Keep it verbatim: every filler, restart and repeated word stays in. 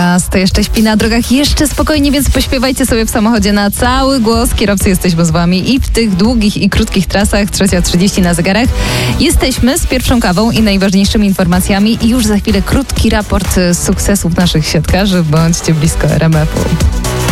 nas to jeszcze śpi na drogach jeszcze spokojnie, więc pośpiewajcie sobie w samochodzie na cały głos. Kierowcy, jesteśmy z wami i w tych długich i krótkich trasach. Trzecia trzydzieści na zegarach. Jesteśmy z pierwszą kawą i najważniejszymi informacjami i już za chwilę krótki raport z sukcesów naszych siatkarzy. Bądźcie blisko R M F u.